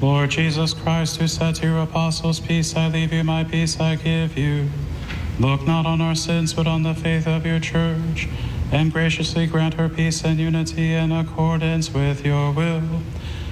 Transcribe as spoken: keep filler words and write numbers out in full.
Lord Jesus Christ, who said to your apostles, "Peace I leave you, my peace I give you," look not on our sins, but on the faith of your church, and graciously grant her peace and unity in accordance with your will.